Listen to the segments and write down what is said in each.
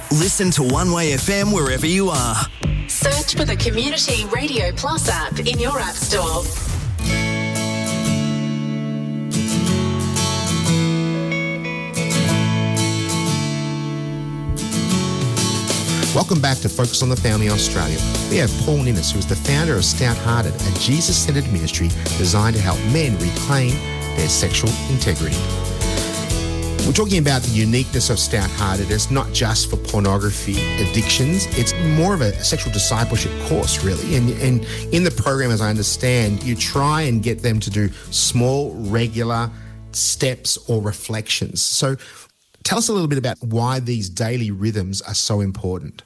Listen to One Way FM wherever you are. Search for the Community Radio Plus app in your app store. Welcome back to Focus on the Family Australia. We have Paul Ninnis, who is the founder of Stout Hearted, a Jesus-centered ministry designed to help men reclaim their sexual integrity. We're talking about the uniqueness of Stout Hearted. It's not just for pornography addictions. It's more of a sexual discipleship course, really. And in the program, as I understand, you try and get them to do small, regular steps or reflections. So tell us a little bit about why these daily rhythms are so important.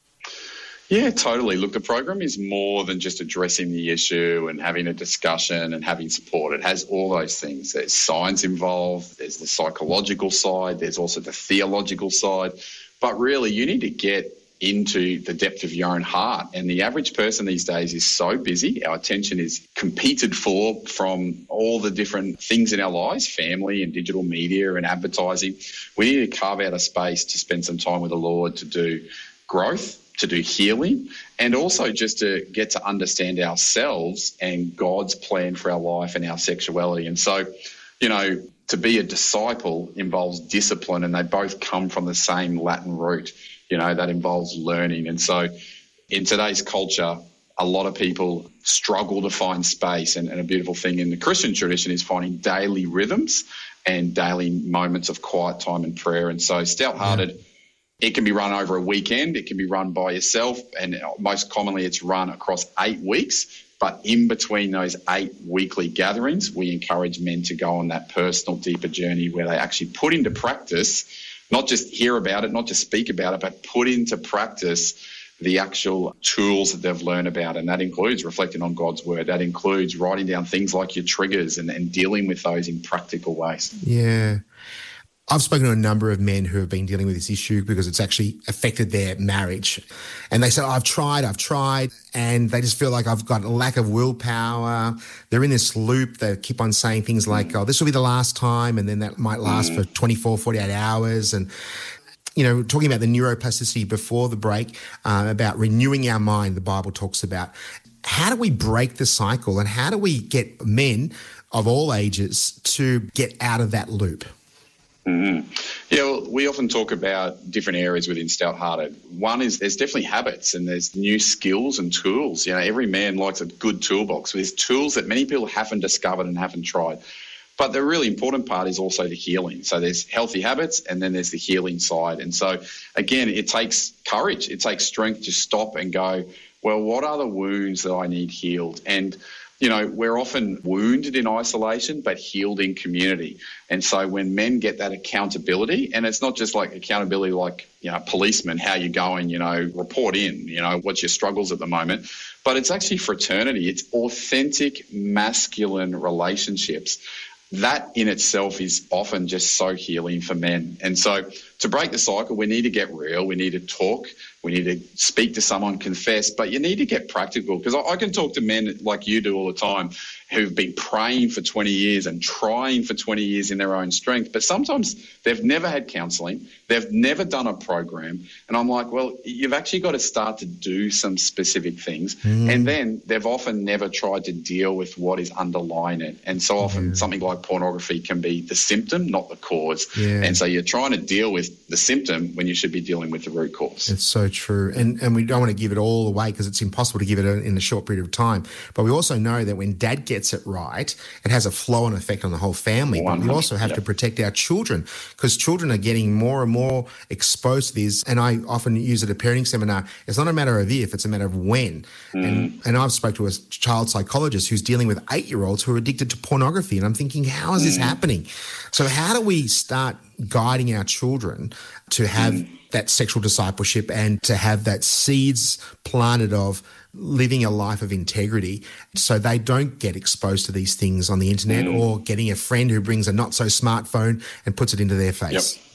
Yeah, totally. Look, the program is more than just addressing the issue and having a discussion and having support. It has all those things. There's science involved, there's the psychological side, there's also the theological side. But really, you need to get into the depth of your own heart. And the average person these days is so busy. Our attention is competed for from all the different things in our lives, family and digital media and advertising. We need to carve out a space to spend some time with the Lord to do growth, to do healing, and also just to get to understand ourselves and God's plan for our life and our sexuality. And so, you know, to be a disciple involves discipline, and they both come from the same Latin root, you know, that involves learning. And so in today's culture, a lot of people struggle to find space, and a beautiful thing in the Christian tradition is finding daily rhythms and daily moments of quiet time and prayer. And so Stout Hearted, it can be run over a weekend, it can be run by yourself, and most commonly it's run across 8 weeks. But in between those 8 weekly gatherings, we encourage men to go on that personal, deeper journey where they actually put into practice, not just hear about it, not just speak about it, but put into practice the actual tools that they've learned about. And that includes reflecting on God's word. That includes writing down things like your triggers and dealing with those in practical ways. Yeah. I've spoken to a number of men who have been dealing with this issue because it's actually affected their marriage. And they said, I've tried, and they just feel like I've got a lack of willpower. They're in this loop. They keep on saying things like, oh, this will be the last time, and then that might last for 24, 48 hours. And, you know, talking about the neuroplasticity before the break, about renewing our mind, the Bible talks about. How do we break the cycle, and how do we get men of all ages to get out of that loop? Mm-hmm. Yeah, well, we often talk about different areas within Stout Hearted. One is there's definitely habits and there's new skills and tools. You know, every man likes a good toolbox. There's tools that many people haven't discovered and haven't tried. But the really important part is also the healing. So there's healthy habits and then there's the healing side. And so, again, it takes courage. It takes strength to stop and go, well, what are the wounds that I need healed? And you know, we're often wounded in isolation, but healed in community. And so when men get that accountability, and it's not just like accountability like, you know, policeman, how you going, you know, report in, you know, what's your struggles at the moment, but it's actually fraternity. It's authentic masculine relationships. That in itself is often just so healing for men. And so to break the cycle, we need to get real. We need to talk. We need to speak to someone, confess, but you need to get practical, because I can talk to men like you do all the time who've been praying for 20 years and trying for 20 years in their own strength, but sometimes they've never had counselling, they've never done a program, and I'm like, well, you've actually got to start to do some specific things, and then they've often never tried to deal with what is underlying it, and so often something like pornography can be the symptom, not the cause, and so you're trying to deal with the symptom when you should be dealing with the root cause. It's so true, and we don't want to give it all away because it's impossible to give it in a short period of time, but we also know that when dad gets it right, it has a flow-on effect on the whole family. But we also have to protect our children, because children are getting more and more exposed to this. And I often use it at a parenting seminar. It's not a matter of if, it's a matter of when. And I've spoke to a child psychologist who's dealing with 8-year-olds who are addicted to pornography. And I'm thinking, how is this happening? So how do we start guiding our children to have that sexual discipleship and to have that seeds planted of living a life of integrity so they don't get exposed to these things on the internet or getting a friend who brings a not-so-smartphone and puts it into their face?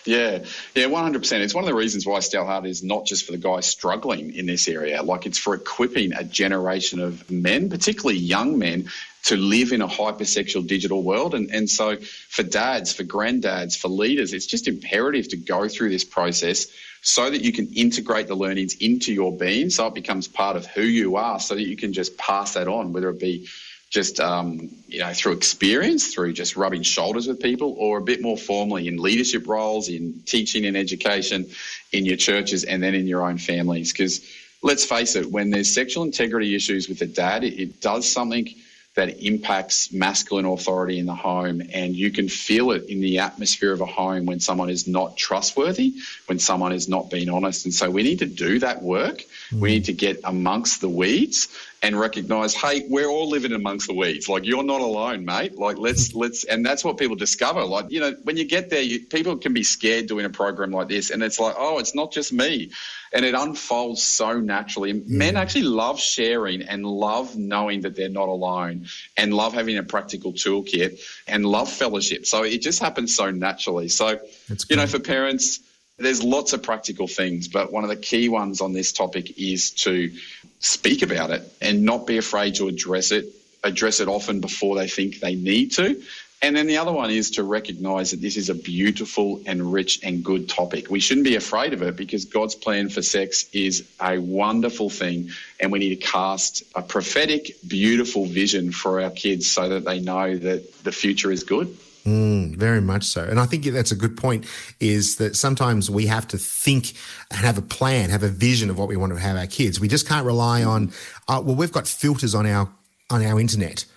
Yeah, 100%. It's one of the reasons why Stoutheart is not just for the guys struggling in this area. Like, it's for equipping a generation of men, particularly young men, to live in a hypersexual digital world. And so for dads, for granddads, for leaders, it's just imperative to go through this process so that you can integrate the learnings into your being, so it becomes part of who you are, so that you can just pass that on, whether it be just, through experience, through just rubbing shoulders with people, or a bit more formally in leadership roles, in teaching and education, in your churches, and then in your own families. Because let's face it, when there's sexual integrity issues with the dad, it does something that impacts masculine authority in the home, and you can feel it in the atmosphere of a home when someone is not trustworthy, when someone is not being honest. And so we need to do that work. We need to get amongst the weeds and recognise, hey, we're all living amongst the weeds. Like, you're not alone, mate. Like, let's, and that's what people discover. Like, when you get there, people can be scared doing a program like this, and it's like, oh, it's not just me. And it unfolds so naturally. Men actually love sharing and love knowing that they're not alone, and love having a practical toolkit, and love fellowship. So it just happens so naturally. So, for parents, there's lots of practical things, but one of the key ones on this topic is to speak about it and not be afraid to address it often before they think they need to. And then the other one is to recognise that this is a beautiful and rich and good topic. We shouldn't be afraid of it, because God's plan for sex is a wonderful thing, and we need to cast a prophetic, beautiful vision for our kids so that they know that the future is good. Very much so. And I think that's a good point, is that sometimes we have to think and have a plan, have a vision of what we want to have our kids. We just can't rely on, we've got filters on our internet.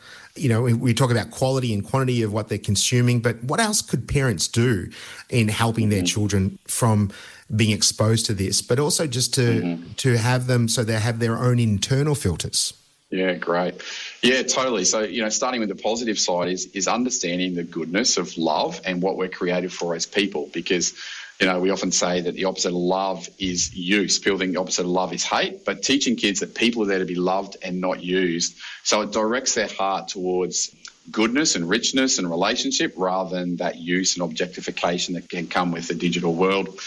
We talk about quality and quantity of what they're consuming, but what else could parents do in helping their children from being exposed to this, but also just to have them so they have their own internal filters? Yeah, great. Yeah, totally. So, starting with the positive side is understanding the goodness of love and what we're created for as people, because we often say that the opposite of love is use. People think the opposite of love is hate, but teaching kids that people are there to be loved and not used. So it directs their heart towards goodness and richness and relationship, rather than that use and objectification that can come with the digital world.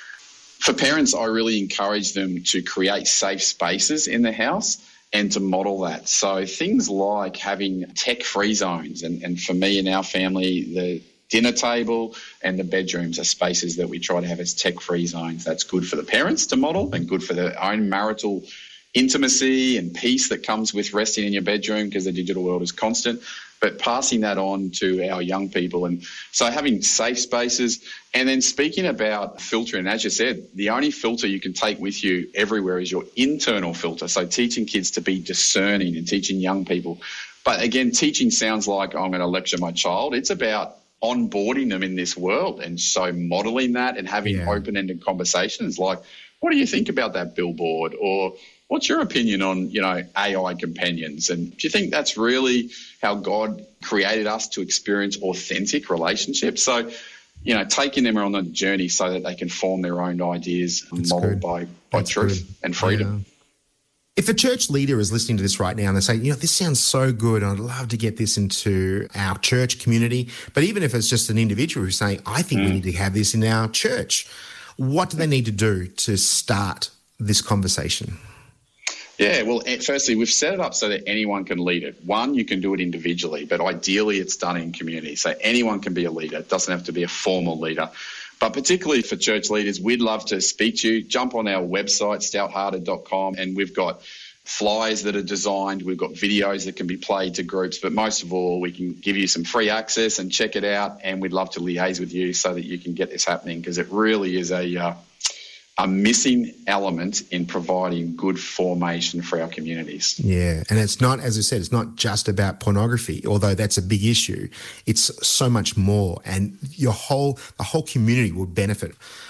For parents, I really encourage them to create safe spaces in the house and to model that. So things like having tech-free zones. And for me and our family, the dinner table and the bedrooms are spaces that we try to have as tech-free zones. That's good for the parents to model, and good for their own marital intimacy and peace that comes with resting in your bedroom, because the digital world is constant, but passing that on to our young people. And so having safe spaces, and then speaking about filtering. As you said, the only filter you can take with you everywhere is your internal filter. So teaching kids to be discerning and teaching young people. But again, teaching sounds like I'm going to lecture my child. It's about onboarding them in this world, and so modelling that and having open-ended conversations like, what do you think about that billboard? Or what's your opinion on, AI companions? And do you think that's really how God created us to experience authentic relationships? So, taking them on a journey so that they can form their own ideas modelled by truth and freedom. Yeah. If a church leader is listening to this right now and they say, this sounds so good, and I'd love to get this into our church community, but even if it's just an individual who's saying, I think we need to have this in our church, what do they need to do to start this conversation? Yeah, well, firstly, we've set it up so that anyone can lead it. One, you can do it individually, but ideally it's done in community. So anyone can be a leader. It doesn't have to be a formal leader. But particularly for church leaders, we'd love to speak to you. Jump on our website, stouthearted.com, and we've got flyers that are designed. We've got videos that can be played to groups. But most of all, we can give you some free access and check it out. And we'd love to liaise with you so that you can get this happening, because it really is a missing element in providing good formation for our communities. Yeah, and it's not, as I said, it's not just about pornography, although that's a big issue. It's so much more, and the whole community will benefit